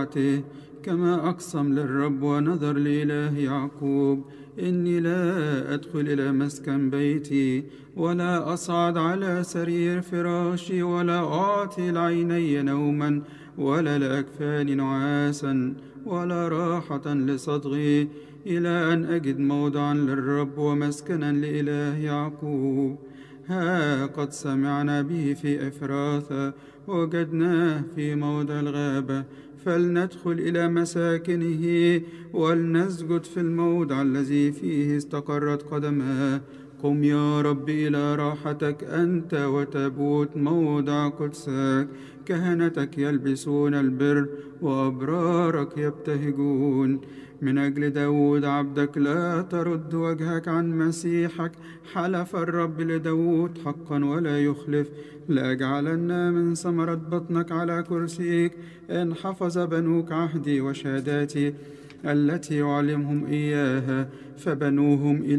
ودعته، كما أقسم للرب ونذر لإله يعقوب: إني لا أدخل إلى مسكن بيتي، ولا أصعد على سرير فراشي، ولا أعطي العيني نوما، ولا لأكفاني نعاسا، ولا راحة لصدغي، إلى أن أجد موضعا للرب ومسكنا لإله يعقوب. ها قد سمعنا به في إفراثا، وجدناه في موضع الغابة، فلندخل إلى مساكنه ولنسجد في الموضع الذي فيه استقرت قدماه. قم يا رب إلى راحتك أنت وتابوت موضع قدسك. كهنتك يلبسون البر وأبرارك يبتهجون. من أجل داود عبدك لا ترد وجهك عن مسيحك. حلف الرب لداود حقا ولا يخلف: لأجعلن من ثمرة بطنك على كرسيك، إن حفظ بنوك عهدي وشهاداتي التي يعلمهم إياها، فبنوهم إلى